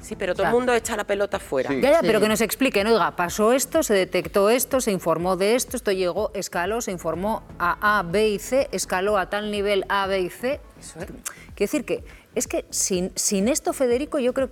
Sí, pero todo el mundo echa la pelota fuera. Sí. Ya, pero que nos expliquen, oiga, pasó esto, se detectó esto, se informó de esto llegó, escaló, se informó a A, B y C, escaló a tal nivel A, B y C. Quiero decir que es que sin esto, Federico, yo creo